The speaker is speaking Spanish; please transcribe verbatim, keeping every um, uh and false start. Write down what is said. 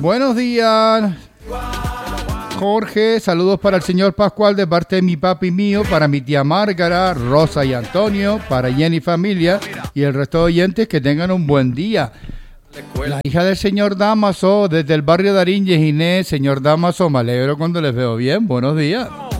Buenos días, Jorge. Saludos para el señor Pascual de parte de mi papi mío, para mi tía Márgara, Rosa y Antonio, para Jenny familia y el resto de oyentes que tengan un buen día. La hija del señor Damaso desde el barrio de Aringes, Inés. Señor Damaso, me alegro cuando les veo bien. Buenos días.